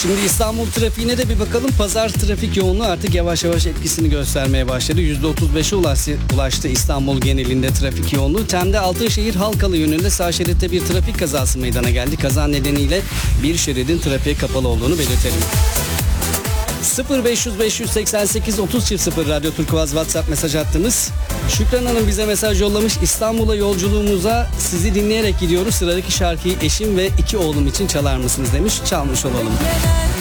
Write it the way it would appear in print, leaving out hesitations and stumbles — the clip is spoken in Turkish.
Şimdi İstanbul trafiğine de bir bakalım. Pazar trafik yoğunluğu artık yavaş yavaş etkisini göstermeye başladı. %35'e ulaştı İstanbul genelinde trafik yoğunluğu. Tem'de Altınşehir Halkalı yönünde sağ şeritte bir trafik kazası meydana geldi. Kaza nedeniyle bir şeridin trafiğe kapalı olduğunu belirtelim. 0500 588 30 0 Radyo Turkuaz WhatsApp mesaj hattımız. Şükran Hanım bize mesaj yollamış. İstanbul'a yolculuğumuza sizi dinleyerek gidiyoruz. Sıradaki şarkıyı eşim ve 2 oğlum için çalar mısınız demiş. Çalmış olalım.